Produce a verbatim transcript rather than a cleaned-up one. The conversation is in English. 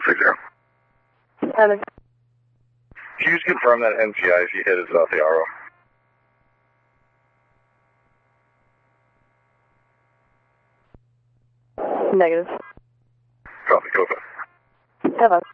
six zero. Seven. Can you just confirm that M G I if you hit is about the R O? Negative. Copy, go for it. Seven.